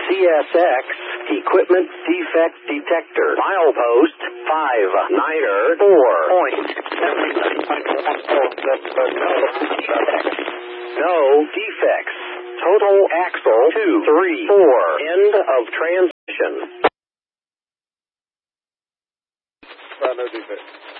CSX, equipment defect detector. Milepost 594.79. No defects. Total axle 234. End of transmission. No defects.